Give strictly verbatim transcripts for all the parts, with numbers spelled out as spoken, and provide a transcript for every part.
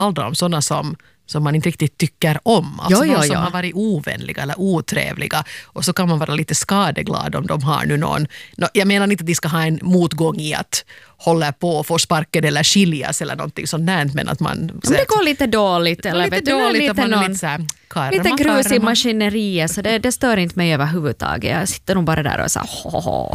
aldrig om sådana som som man inte riktigt tycker om. Alltså jo, jo, någon som jo. har varit ovänliga eller otrevliga. Och så kan man vara lite skadeglad om de har nu någon... Jag menar inte att de ska ha en motgång i att hålla på och få sparken eller skiljas eller någonting sånt där, men att man... Om det går lite dåligt eller lite vet du, dåligt lite att man någon, är lite så här, karma, lite grus i karma. maskineriet, så det, det stör inte mig överhuvudtaget. Jag sitter nog bara där och så här, hoho.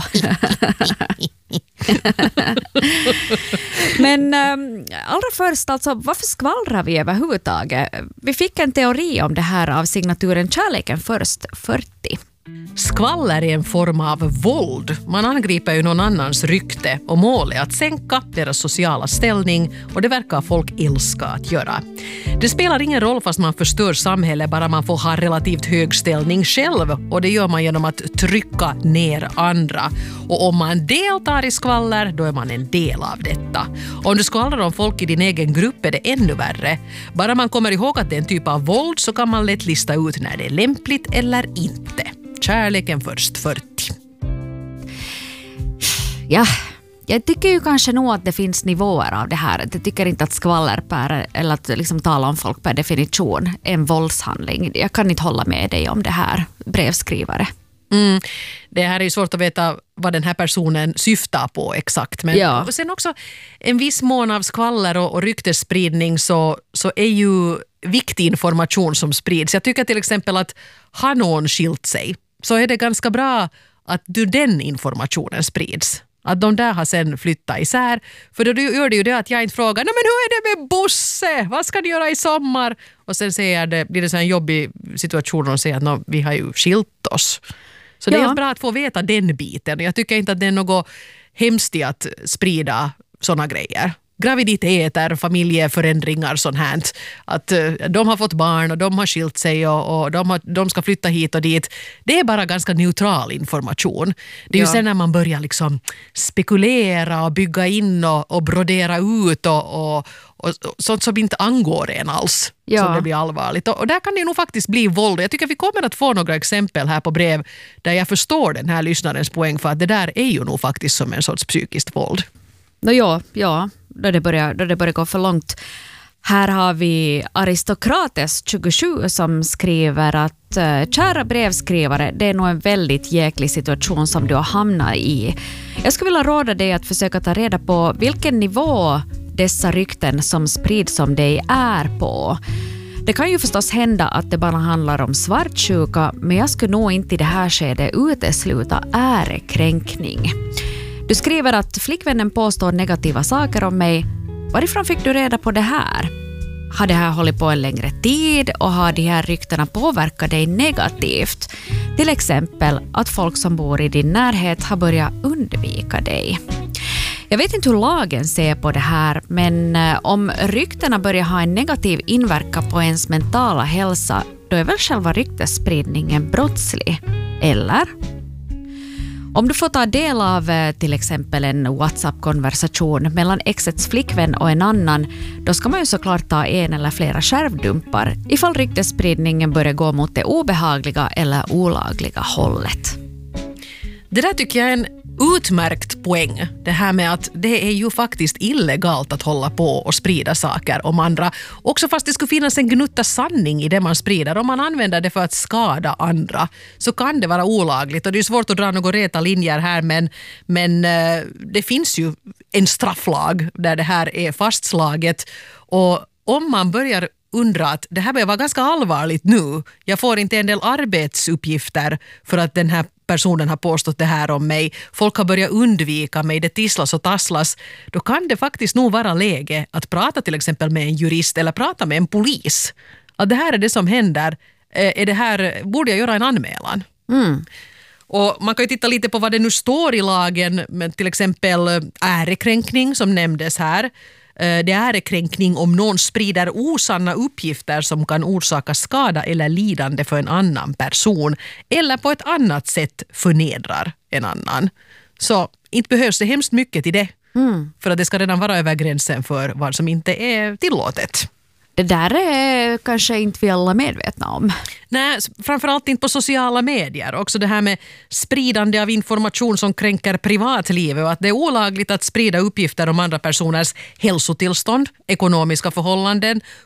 Men um, allra först, alltså, varför skvallrar vi överhuvudtaget? Vi fick en teori om det här av signaturen Kärleken först fyrtio. Skvaller är en form av våld. Man angriper ju någon annans rykte och målet är att sänka deras sociala ställning, och det verkar folk älska att göra. Det spelar ingen roll fast man förstör samhället, bara man får ha relativt hög ställning själv, och det gör man genom att trycka ner andra. Och om man deltar i skvaller, då är man en del av detta. Om du skvallrar om folk i din egen grupp är det ännu värre. Bara man kommer ihåg att det är en typ av våld, så kan man lätt lista ut när det är lämpligt eller inte. Kärleken först fyrtio. Ja, jag tycker ju kanske nog att det finns nivåer av det här. Jag tycker inte att skvaller per, eller att liksom tala om folk per definition är en våldshandling. Jag kan inte hålla med dig om det här, brevskrivare. Mm. Det här är ju svårt att veta vad den här personen syftar på exakt. Men ja. sen också en viss mån av skvaller och, och ryktesspridning, så, så är ju viktig information som sprids. Jag tycker till exempel att har någon skilt sig, så är det ganska bra att du, den informationen sprids. Att de där har sen flyttat isär. För då gör det ju det att jag inte frågar, nej men hur är det med Bosse? Vad ska ni göra i sommar? Och sen säger det, blir det så en jobbig situation och säger att no, vi har ju skilt oss. Så ja. Det är bra att få veta den biten. Jag tycker inte att det är något hemskt i att sprida såna grejer. Graviditeter, familjeförändringar, sånt här. Att uh, de har fått barn och de har skilt sig och, och de, har, de ska flytta hit och dit. Det är bara ganska neutral information. Det är ja. ju sen när man börjar liksom spekulera och bygga in och, och brodera ut och, och, och, och sånt som inte angår en alls. Ja. Som det blir allvarligt. Och, och där kan det nog faktiskt bli våld. Jag tycker vi kommer att få några exempel här på brev där jag förstår den här lyssnarens poäng, för att det där är ju nog faktiskt som en sorts psykiskt våld. No, ja, ja. Då det, börjar, då det börjar gå för långt. Här har vi Aristokrates tjugosju som skriver att äh, kära brevskrivare, det är nog en väldigt jäklig situation som du har hamnat i. Jag skulle vilja råda dig att försöka ta reda på vilken nivå dessa rykten som sprids om dig är på. Det kan ju förstås hända att det bara handlar om svartsjuka, men jag skulle nog inte i det här skedet utesluta ärekränkning. Du skriver att flickvännen påstår negativa saker om mig. Varifrån fick du reda på det här? Har det här hållit på en längre tid och har de här ryktena påverkat dig negativt? Till exempel att folk som bor i din närhet har börjat undvika dig. Jag vet inte hur lagen ser på det här, men om ryktena börjar ha en negativ inverkan på ens mentala hälsa, då är väl själva ryktesspridningen brottslig, eller? Om du får ta del av till exempel en WhatsApp-konversation mellan exets flickvän och en annan, då ska man ju såklart ta en eller flera skärvdumpar ifall ryktesspridningen börjar gå mot det obehagliga eller olagliga hållet. Det där tycker jag är en utmärkt poäng. Det här med att det är ju faktiskt illegalt att hålla på och sprida saker om andra. Också fast det skulle finnas en gnutta sanning i det man sprider. Om man använder det för att skada andra så kan det vara olagligt. Och det är svårt att dra några reta linjer här, men, men det finns ju en strafflag där det här är fastslaget. Och om man börjar undra att det här börjar vara ganska allvarligt nu. Jag får inte en del arbetsuppgifter för att den här personen har påstått det här om mig. Folk har börjat undvika mig, det tisslas och tasslas. Då kan det faktiskt nog vara läge att prata till exempel med en jurist eller prata med en polis. Att det här är det som händer. Är det här, borde jag göra en anmälan? Mm. Och man kan ju titta lite på vad det nu står i lagen, men till exempel ärekränkning som nämndes här. Det är ärekränkning om någon sprider osanna uppgifter som kan orsaka skada eller lidande för en annan person eller på ett annat sätt förnedrar en annan. Så inte behövs det hemskt mycket till det. Mm. För att det ska redan vara över gränsen för vad som inte är tillåtet. det där är kanske inte vi alla medvetna om. Nej, framförallt inte på sociala medier. Också det här med spridande av information som kränker privatlivet och att det är olagligt att sprida uppgifter om andra personers hälsotillstånd, ekonomiska förhållanden,